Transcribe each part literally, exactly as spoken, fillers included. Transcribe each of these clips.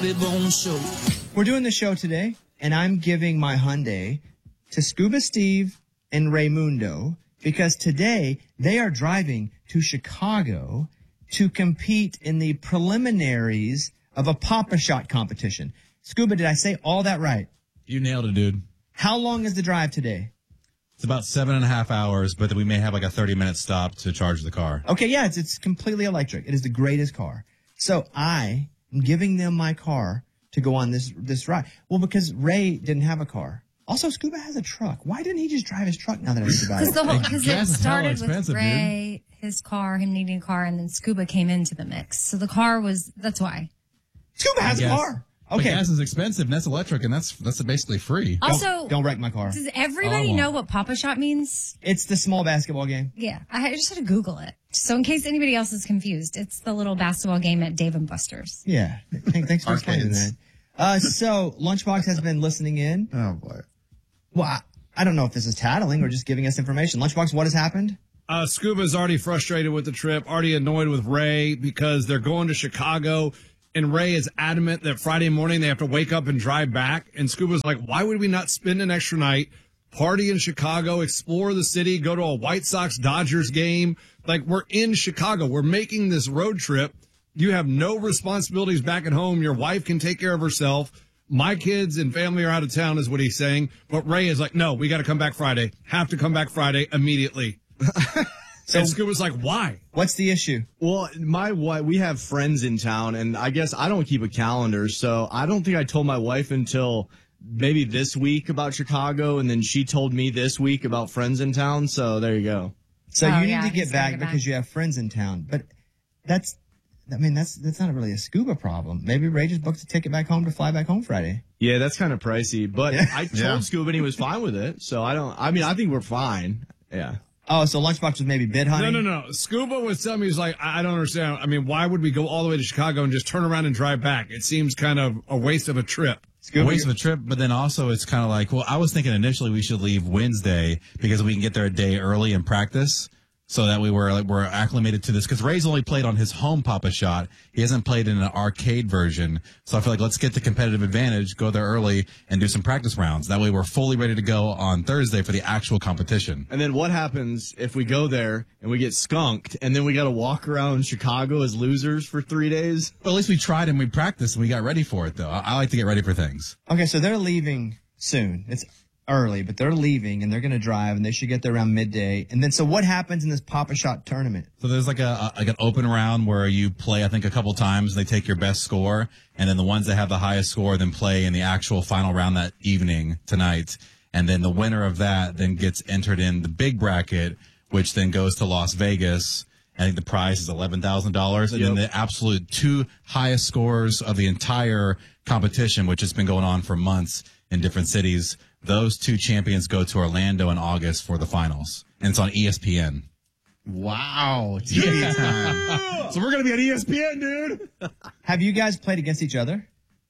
Bobby Bones Show. We're doing the show today, and I'm giving my Hyundai to Scuba Steve and Raymundo because today they are driving to Chicago to compete in the preliminaries of a Pop-A-Shot competition. Scuba, did I say all that right? You nailed it, dude. How long is the drive today? It's about seven and a half hours, but then we may have like a thirty minute stop to charge the car. Okay, yeah, it's it's completely electric. It is the greatest car. So I am giving them my car to go on this this ride. Well, because Ray didn't have a car. Also, Scuba has a truck. Why didn't he just drive his truck now that I think about it? Because the whole because it started with expensive, Ray, his car, him needing a car, and then Scuba came into the mix. So the car was that's why. Scuba has a Gas- car. But Okay. gas is expensive, and that's electric, and that's that's basically free. Also, Don't, don't wreck my car. does everybody Oh. know what Pop-A-Shot means? It's the small basketball game. Yeah, I just had to Google it. So in case anybody else is confused, it's the little basketball game at Dave and Buster's. Yeah. Thank- Thanks for explaining that. Uh, so Lunchbox has been listening in. Oh, boy. Well, I, I don't know if this is tattling or just giving us information. Lunchbox, what has happened? Uh, Scuba's already frustrated with the trip, already annoyed with Ray because they're going to Chicago, and Ray is adamant that Friday morning they have to wake up and drive back. And Scuba's like, why would we not spend an extra night, party in Chicago, explore the city, go to a White Sox Dodgers game? Like, we're in Chicago. We're making this road trip. You have no responsibilities back at home. Your wife can take care of herself. My kids and family are out of town is what he's saying. But Ray is like, no, we got to come back Friday. Have to come back Friday immediately. So and Scuba's like, why? What's the issue? Well, my wife, we have friends in town, and I guess I don't keep a calendar, so I don't think I told my wife until maybe this week about Chicago, and then she told me this week about friends in town, so there you go. So Oh, you yeah, need to he's get gotta back get because back. you have friends in town. But that's, I mean, that's that's not really a Scuba problem. Maybe Ray just booked a ticket back home to fly back home Friday. Yeah, that's kind of pricey, but Yeah. I told Yeah. Scuba and he was fine with it, so I don't, I mean, I think we're fine. Yeah. Oh, so Lunchbox was maybe bid hunting? No, no, no. Scuba was telling me, he's like, I I don't understand. I mean, why would we go all the way to Chicago and just turn around and drive back? It seems kind of a waste of a trip. A waste of a trip, but then also it's kind of like, well, I was thinking initially we should leave Wednesday because we can get there a day early and practice. So that we were like we're acclimated to this because Ray's only played on his home Pop-A-Shot. He hasn't played in an arcade version. So I feel like let's get the competitive advantage, go there early, and do some practice rounds. That way we're fully ready to go on Thursday for the actual competition. And then what happens if we go there and we get skunked and then we got to walk around Chicago as losers for three days? But at least we tried and we practiced and we got ready for it, though. I, I like to get ready for things. Okay, so they're leaving soon. It's early, but they're leaving and they're going to drive and they should get there around midday. And then, so what happens in this Pop-A-Shot tournament? So there's like a, a like an open round where you play, I think, a couple times. They take your best score, and then the ones that have the highest score then play in the actual final round that evening tonight. And then the winner of that then gets entered in the big bracket, which then goes to Las Vegas. I think the prize is eleven thousand dollars. And Yep. then the absolute two highest scores of the entire competition, which has been going on for months in different cities, those two champions go to Orlando in August for the finals. And it's on E S P N. Wow. T V time. So we're going to be on E S P N, dude. Have you guys played against each other?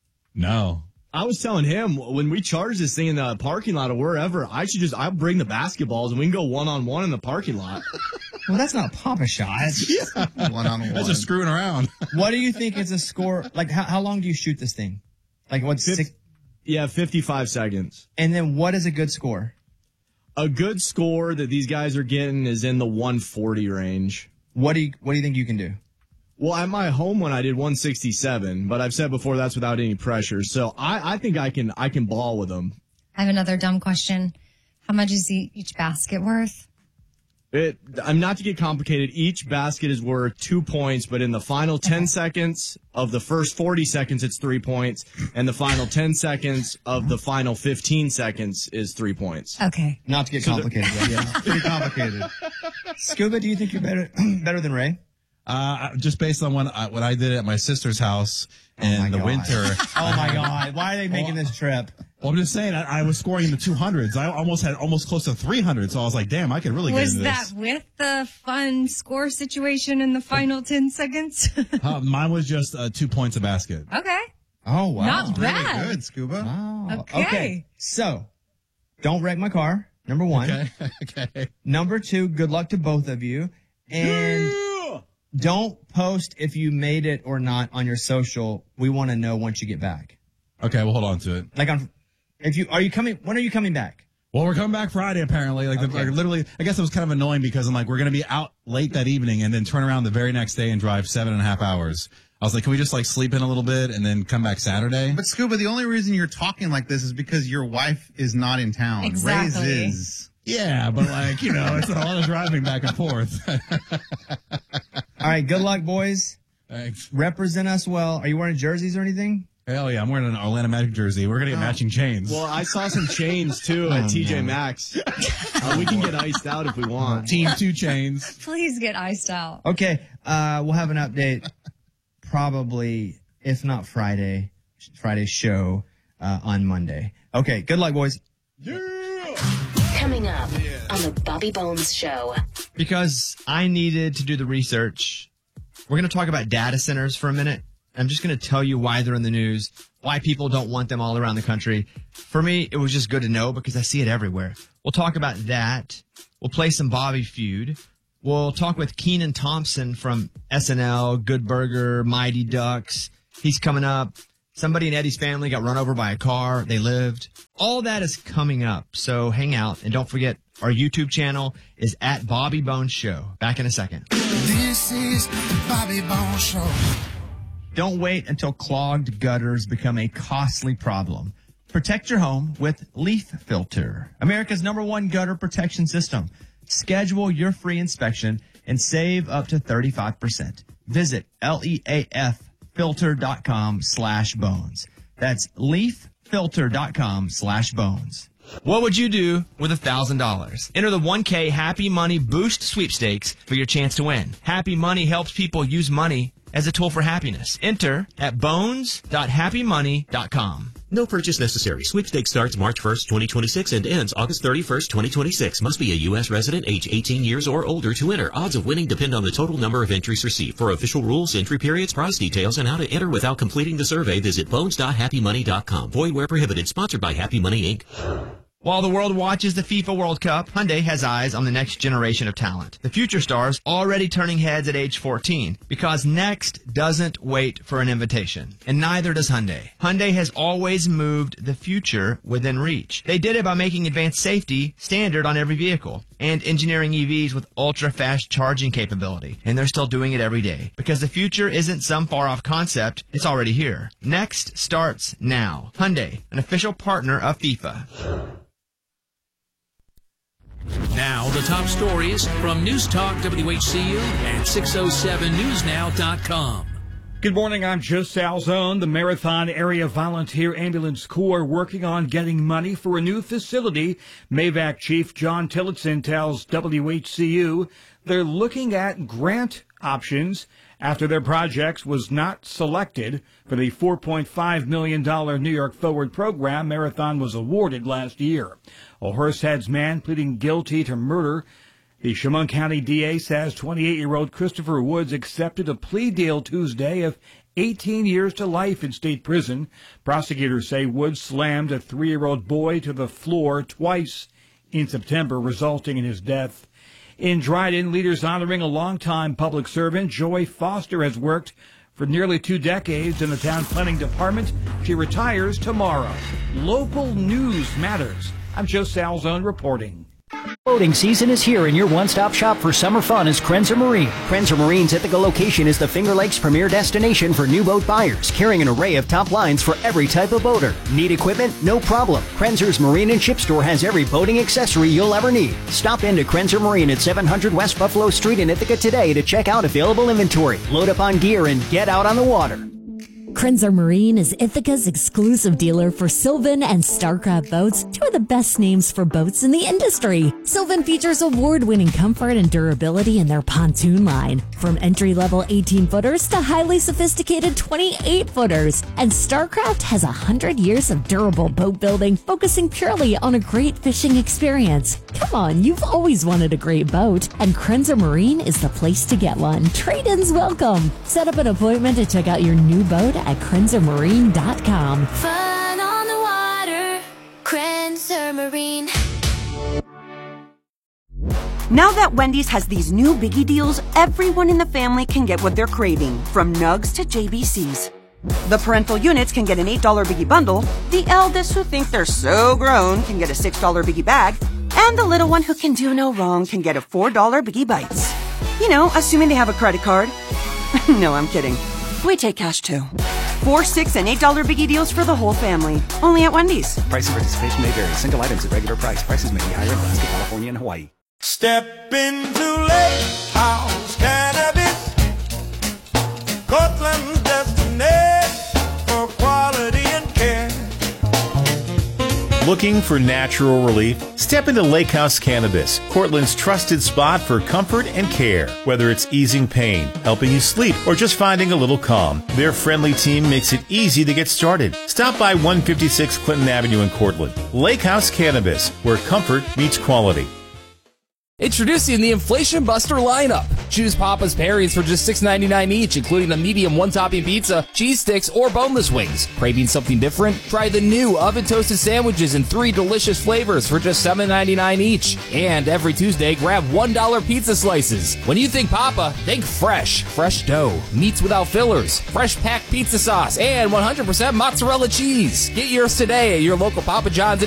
No. I was telling him when we charge this thing in the parking lot or wherever, I should just, I'll bring the basketballs and we can go one on one in the parking lot. Well, that's not Pop-A-Shot. One on one. That's just screwing around. What do you think is a score? Like, how, how long do you shoot this thing? Like, what's Fif- six? Yeah, fifty-five seconds. And then what is a good score? A good score that these guys are getting is in the one forty range. What do you, what do you think you can do? Well, at my home one, I did one sixty-seven, but I've said before that's without any pressure. So I, I think I can I can ball with them. I have another dumb question. How much is e- each basket worth? It, I'm not to get complicated. Each basket is worth two points, but in the final ten seconds of the first forty seconds, it's three points, and the final ten seconds of the final fifteen seconds is three points. Okay. Not to get complicated. yet. Yeah, pretty complicated. Scuba, do you think you're better better than Ray? Uh, just based on what I, what I did at my sister's house in my the God. winter. Oh my God! Why are they making this trip? Well, I'm just saying, I, I was scoring in the two hundreds. I almost had almost close to three hundred. So I was like, damn, I could really get Was into that this. with the fun score situation in the final ten seconds? Uh, mine was just uh, two points a basket. Okay. Oh wow! Not Really bad. good, Scuba. Wow. Okay. So, don't wreck my car. Number one. Okay. okay. Number two. Good luck to both of you. And don't post if you made it or not on your social. We want to know once you get back. Okay, we'll hold on to it. Like on, if you are you coming? When are you coming back? Well, we're coming back Friday, apparently. Like, the, Okay. like literally, I guess it was kind of annoying because I'm like, we're going to be out late that evening and then turn around the very next day and drive seven and a half hours. I was like, can we just like sleep in a little bit and then come back Saturday? But Scuba, the only reason you're talking like this is because your wife is not in town. Exactly. Ray's is. Yeah, but like, you know, it's a lot of driving back and forth. All right. Good luck, boys. Thanks. Represent us well. Are you wearing jerseys or anything? Hell yeah, I'm wearing an Orlando Magic jersey. We're going to get matching chains. Well, I saw some chains too at T J Maxx. Uh, we can get iced out if we want. Team two chains. Please get iced out. Okay. Uh, we'll have an update probably, if not Friday, Friday's show uh, on Monday. Okay. Good luck, boys. Coming up on the Bobby Bones Show. Because I needed to do the research, we're going to talk about data centers for a minute. I'm just going to tell you why they're in the news, why people don't want them all around the country. For me, it was just good to know because I see it everywhere. We'll talk about that. We'll play some Bobby Feud. We'll talk with Keenan Thompson from S N L, Good Burger, Mighty Ducks. He's coming up. Somebody in Eddie's family got run over by a car. They lived. All that is coming up. So hang out. And don't forget, our YouTube channel is at Bobby Bones Show. Back in a second. This is Bobby Bones Show. Don't wait until clogged gutters become a costly problem. Protect your home with Leaf Filter, America's number one gutter protection system. Schedule your free inspection and save up to thirty-five percent. Visit leaffilter.com slash bones. That's leaffilter.com slash bones. What would you do with one thousand dollars? Enter the one K Happy Money Boost sweepstakes for your chance to win. Happy Money helps people use money as a tool for happiness. Enter at bones dot happy money dot com. No purchase necessary. Sweepstakes starts March first, twenty twenty-six and ends August thirty-first, twenty twenty-six. Must be a U S resident, age eighteen years or older to enter. Odds of winning depend on the total number of entries received. For official rules, entry periods, prize details, and how to enter without completing the survey, visit bones dot happy money dot com. Void where prohibited. Sponsored by Happy Money, Incorporated. While the world watches the FIFA World Cup, Hyundai has eyes on the next generation of talent. The future stars already turning heads at age fourteen because next doesn't wait for an invitation. And neither does Hyundai. Hyundai has always moved the future within reach. They did it by making advanced safety standard on every vehicle and engineering E Vs with ultra-fast charging capability. And they're still doing it every day because the future isn't some far-off concept. It's already here. Next starts now. Hyundai, an official partner of FIFA. Now, the top stories from News Talk W H C U and six oh seven news now dot com. Good morning, I'm Joe Salzone. The Marathon Area Volunteer Ambulance Corps working on getting money for a new facility. MAVAC Chief John Tillotson tells W H C U they're looking at grant options after their project was not selected for the four point five million dollars New York Forward program Marathon was awarded last year. A Horseheads man pleading guilty to murder. The Chemung County D A says twenty-eight-year-old Christopher Woods accepted a plea deal Tuesday of eighteen years to life in state prison. Prosecutors say Woods slammed a three-year-old boy to the floor twice in September, resulting in his death. In Dryden, leaders honoring a longtime public servant. Joy Foster has worked for nearly two decades in the town planning department. She retires tomorrow. Local news matters. I'm Joe Salzone reporting. Boating season is here, and your one-stop shop for summer fun is Krenzer Marine. Krenzer Marine's Ithaca location is the Finger Lakes premier destination for new boat buyers, carrying an array of top lines for every type of boater. Need equipment? No problem. Krenzer's Marine and Ship Store has every boating accessory you'll ever need. Stop into Krenzer Marine at seven hundred West Buffalo Street in Ithaca today to check out available inventory, load up on gear, and get out on the water. Krenzer Marine is Ithaca's exclusive dealer for Sylvan and Starcraft boats, two of the best names for boats in the industry. Sylvan features award-winning comfort and durability in their pontoon line, from entry-level eighteen-footers to highly sophisticated twenty-eight-footers. And Starcraft has one hundred years of durable boat building, focusing purely on a great fishing experience. Come on, you've always wanted a great boat, and Krenzer Marine is the place to get one. Trade-ins welcome. Set up an appointment to check out your new boat at krenzer marine dot com. Fun on the water, Krenzer Marine. Now that Wendy's has these new biggie deals, everyone in the family can get what they're craving, from nugs to J B Cs. The parental units can get an eight dollar biggie bundle, the eldest who think they're so grown can get a six dollar biggie bag, and the little one who can do no wrong can get a four dollar biggie bites. You know, assuming they have a credit card. No, I'm kidding. We take cash too. Four, six, and eight dollar biggie deals for the whole family. Only at Wendy's. Price and participation may vary. Single items at regular price. Prices may be higher in Alaska, California, and Hawaii. Step into Lake House Cannabis, Cortland's destination for quality and care. Looking for natural relief? Step into Lake House Cannabis, Cortland's trusted spot for comfort and care. Whether it's easing pain, helping you sleep, or just finding a little calm, their friendly team makes it easy to get started. Stop by one fifty-six Clinton Avenue in Cortland. Lake House Cannabis, where comfort meets quality. Introducing the Inflation Buster lineup. Choose Papa's pairings for just six ninety-nine each, including a medium one-topping pizza, cheese sticks, or boneless wings. Craving something different? Try the new oven-toasted sandwiches in three delicious flavors for just seven ninety-nine each. And every Tuesday, grab one dollar pizza slices. When you think Papa, think fresh. Fresh dough, meats without fillers, fresh packed pizza sauce, and one hundred percent mozzarella cheese. Get yours today at your local Papa John's